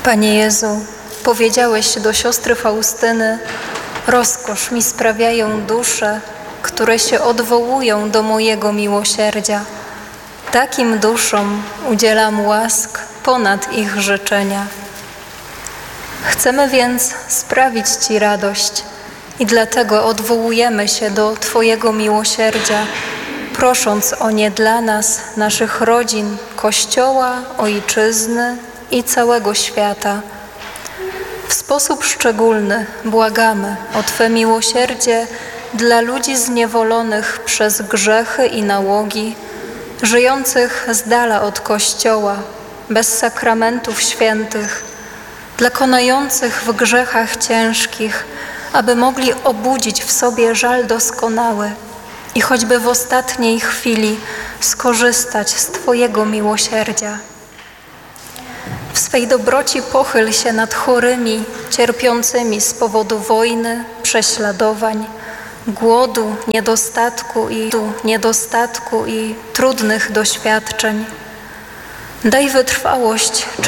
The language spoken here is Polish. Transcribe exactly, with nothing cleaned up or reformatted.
Panie Jezu, powiedziałeś do siostry Faustyny: rozkosz mi sprawiają dusze, które się odwołują do mojego miłosierdzia. Takim duszom udzielam łask ponad ich życzenia. Chcemy więc sprawić Ci radość i dlatego odwołujemy się do Twojego miłosierdzia, prosząc o nie dla nas, naszych rodzin, Kościoła, Ojczyzny i całego świata. W sposób szczególny błagamy o Twe miłosierdzie dla ludzi zniewolonych przez grzechy i nałogi, żyjących z dala od Kościoła, bez sakramentów świętych, dla konających w grzechach ciężkich, aby mogli obudzić w sobie żal doskonały i choćby w ostatniej chwili skorzystać z Twojego miłosierdzia. W swej dobroci pochyl się nad chorymi, cierpiącymi z powodu wojny, prześladowań, głodu, niedostatku i, niedostatku i trudnych doświadczeń. Daj wytrwałość